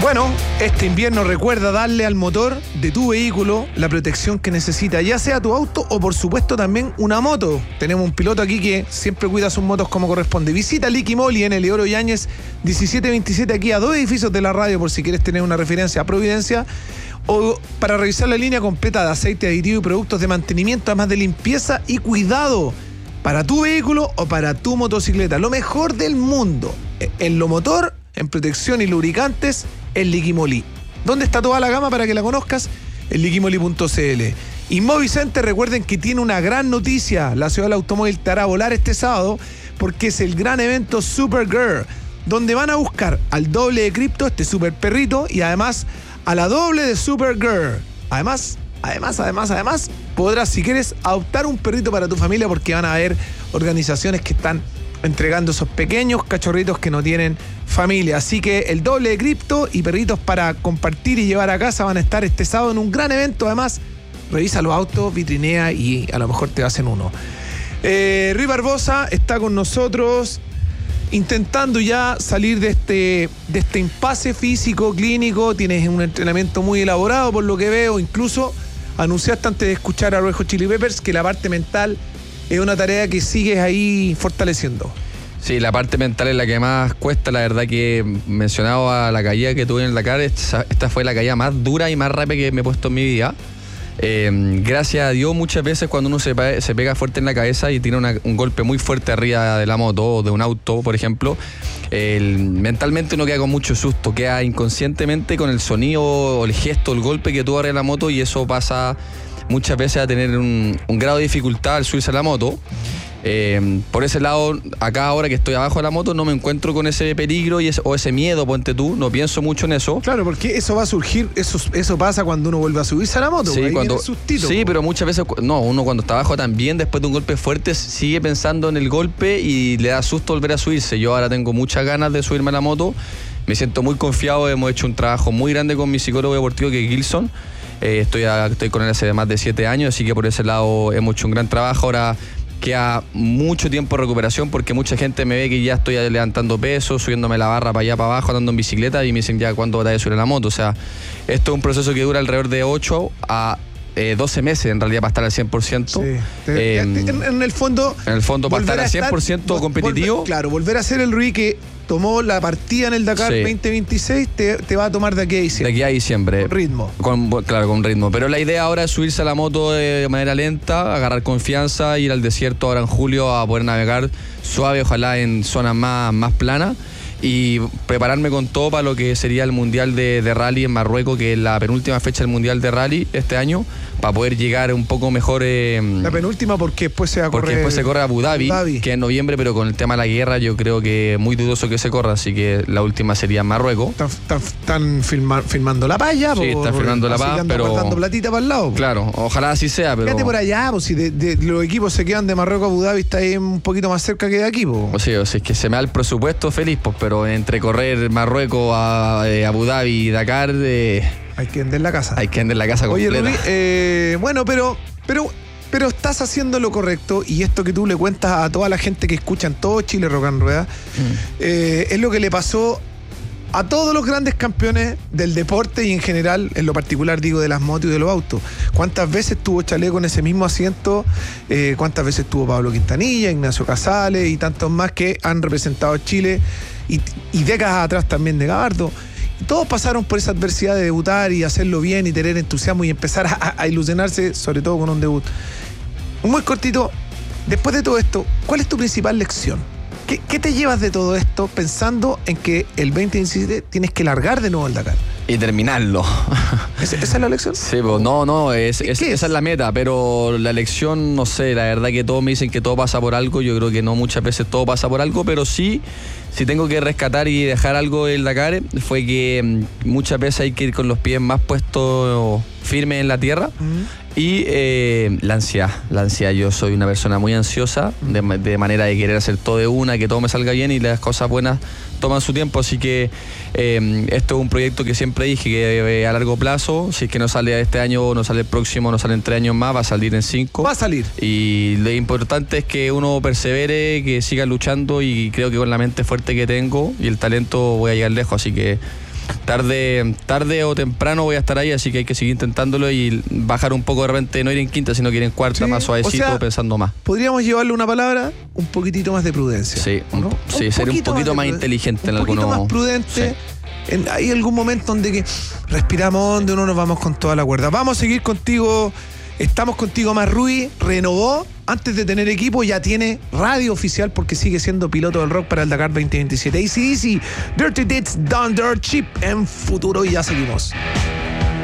Bueno, este invierno recuerda darle al motor de tu vehículo la protección que necesita, ya sea tu auto o por supuesto también una moto. Tenemos un piloto aquí que siempre cuida sus motos como corresponde. Visita Liqui Moly en Eliodoro Yáñez 1727, aquí a 2 edificios de la radio, por si quieres tener una referencia a Providencia, o para revisar la línea completa de aceite, aditivo y productos de mantenimiento, además de limpieza y cuidado para tu vehículo o para tu motocicleta. Lo mejor del mundo en lo motor, en protección y lubricantes, es Liqui Moly. ¿Dónde está toda la gama para que la conozcas? En liquimoly.cl. Y Movicenter, recuerden que tiene una gran noticia. La ciudad del automóvil te hará volar este sábado porque es el gran evento Supergirl, donde van a buscar al doble de Crypto, este super perrito, y además a la doble de Supergirl. Además, podrás, si quieres, adoptar un perrito para tu familia, porque van a haber organizaciones que están entregando esos pequeños cachorritos que no tienen familia. Así que el doble de Crypto y perritos para compartir y llevar a casa van a estar este sábado en un gran evento. Además, revisa los autos, vitrinea y a lo mejor te hacen uno. Rui Barbosa está con nosotros intentando ya salir de este impasse físico, clínico. Tienes un entrenamiento muy elaborado por lo que veo. Incluso anunciaste antes de escuchar a Red Hot Chili Peppers que la parte mental es una tarea que sigues ahí fortaleciendo. Sí, la parte mental es la que más cuesta. La verdad que mencionado a la caída que tuve en el Dakar, esta fue la caída más dura y más rápida que me he puesto en mi vida. Gracias a Dios, muchas veces cuando uno se pega fuerte en la cabeza y tiene un golpe muy fuerte arriba de la moto o de un auto, por ejemplo, mentalmente uno queda con mucho susto, queda inconscientemente con el sonido o el gesto, el golpe que tuvo arriba de la moto, y eso pasa muchas veces a tener un grado de dificultad al subirse a la moto. Por ese lado, acá ahora que estoy abajo de la moto, no me encuentro con ese peligro o ese miedo, ponte tú, no pienso mucho en eso. Claro, porque eso va a surgir, eso pasa cuando uno vuelve a subirse a la moto. Sí, pero muchas veces, uno cuando está abajo también, después de un golpe fuerte, sigue pensando en el golpe y le da susto volver a subirse. Yo ahora tengo muchas ganas de subirme a la moto, me siento muy confiado, hemos hecho un trabajo muy grande con mi psicólogo deportivo, que es Gilson. Estoy con él hace más de 7 años, así que por ese lado hemos hecho un gran trabajo. Ahora queda mucho tiempo de recuperación, porque mucha gente me ve que ya estoy levantando peso, subiéndome la barra para allá, para abajo, andando en bicicleta, y me dicen ya cuándo vas a subir a la moto. O sea, esto es un proceso que dura alrededor de 8 a 12 meses en realidad para estar al 100%. Sí. En el fondo para estar al 100% competitivo. Volver a ser el Rui que tomó la partida en el Dakar 2026, te va a tomar de aquí a diciembre. De aquí a diciembre. Con ritmo. Con ritmo. Pero la idea ahora es subirse a la moto de manera lenta, agarrar confianza, ir al desierto ahora en julio a poder navegar suave, ojalá en zonas más planas, y prepararme con todo para lo que sería el Mundial de Rally en Marruecos, que es la penúltima fecha del Mundial de Rally este año, para poder llegar un poco mejor. La penúltima porque después se va a correr. Porque después se corre a Abu Dhabi, que es en noviembre, pero con el tema de la guerra yo creo que es muy dudoso que se corra, así que la última sería en Marruecos. Están filmando la paz ya. Sí, están filmando la paz, pero dando platita para el lado. Claro, ojalá así sea, pero... Fíjate por allá, pues, si de los equipos se quedan de Marruecos a Abu Dhabi, está ahí un poquito más cerca que de aquí, pues. O sea, es que se me da el presupuesto feliz, pues, pero entre correr Marruecos a Abu Dhabi y Dakar... hay que vender la casa. Hay que vender la casa completa. Oye, Rubí, bueno, pero estás haciendo lo correcto, y esto que tú le cuentas a toda la gente que escucha en todo Chile Rock and Rueda, es lo que le pasó a todos los grandes campeones del deporte y en general, en lo particular digo, de las motos y de los autos. ¿Cuántas veces tuvo Chaleco en ese mismo asiento? ¿Cuántas veces tuvo Pablo Quintanilla, Ignacio Casales y tantos más que han representado a Chile, y décadas atrás también de Gabardo? Y todos pasaron por esa adversidad de debutar y hacerlo bien y tener entusiasmo y empezar a ilusionarse, sobre todo con un debut. Muy cortito, después de todo esto, ¿cuál es tu principal lección? ¿Qué te llevas de todo esto pensando en que el 2017 tienes que largar de nuevo el Dakar? Y terminarlo. ¿Esa es la lección? Sí, pues esa es la meta, pero la lección, no sé, la verdad que todos me dicen que todo pasa por algo. Yo creo que no muchas veces todo pasa por algo, pero sí, si tengo que rescatar y dejar algo del Dakar, fue que muchas veces hay que ir con los pies más puestos firmes en la tierra. Y la ansiedad. Yo soy una persona muy ansiosa, de manera de querer hacer todo de una, que todo me salga bien, y las cosas buenas toman su tiempo. Así que esto es un proyecto que siempre dije que a largo plazo, si es que no sale este año, no sale el próximo, no sale en 3 años más, va a salir en 5. Va a salir. Y lo importante es que uno persevere, que siga luchando, y creo que con la mente fuerte que tengo y el talento voy a llegar lejos. Así que tarde o temprano voy a estar ahí, así que hay que seguir intentándolo y bajar un poco de repente, no ir en quinta, sino que ir en cuarta, Sí, más suavecito, o sea, pensando más. Podríamos llevarle una palabra, un poquitito más de prudencia. Sí, ¿no? sí, ser un poquito más inteligente en algunos. Un poquito más prudente. Sí. Hay algún momento donde que respiramos hondo, no nos vamos con toda la cuerda. Vamos a seguir contigo. Estamos contigo, Mar Ruiz. Renovó, antes de tener equipo, ya tiene radio oficial porque sigue siendo piloto del rock para el Dakar 2027. Easy, Dirty Deeds Done Dirt Cheap en futuro y ya seguimos.